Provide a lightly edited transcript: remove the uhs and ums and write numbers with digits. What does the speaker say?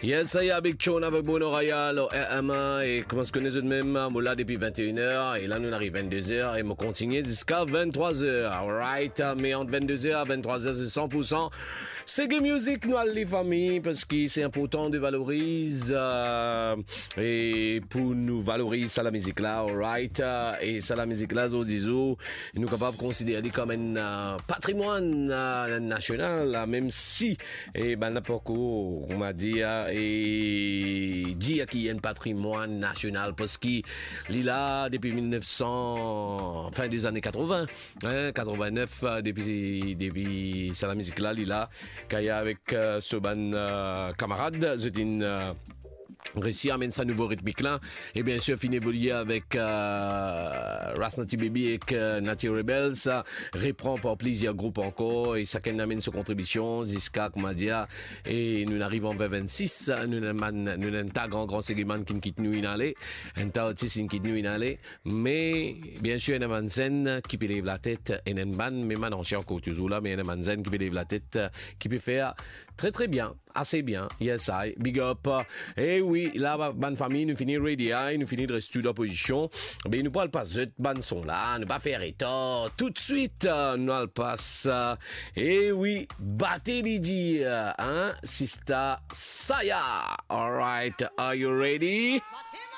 Yes, ça y est, avec Chon, avec Bruno Royal, au RMA, et comment se connaissez de même, moi là depuis 21h, et là nous arrive 22h, et me continue jusqu'à 23h, alright, mais entre 22h et 23h, c'est 100%. C'est que musique, nous, les familles, parce que c'est important de valoriser, et pour nous valoriser ça la musique là, alright, et ça la musique là, nous disons, nous capables de considérer comme un patrimoine national, même si, et ben n'importe quoi, on m'a dit, et dire qu'il y a un patrimoine national parce qu'il est là depuis 1900, fin des années 80, 89, depuis ça la musique là, il est là, qu'il y a avec ce ban camarade, c'est une réussi à amener sa nouveau rythmique là et bien sûr fin évoluer avec Ras Nati Baby et Nati Rebels ça reprend par plaisir groupe encore et ça qu'elle amène sa contribution jusqu'à comment dire et nous arrivons vers 26 nous un tas grand segment qui quitte nous inhaler un tas aussi qui quitte nous inhaler mais bien sûr une manzen qui peut lever la tête et une ban mais maintenant je suis encore toujours là mais une manzen qui peut lever la tête qui peut faire très bien assez bien yes I big up et oui là bonne famille nous finit ready nous finit de rester en position mais nous pas le passer bonne son là nous pas faire état tout de suite nous le passe et oui battez les dire hein Sista Saya alright are you ready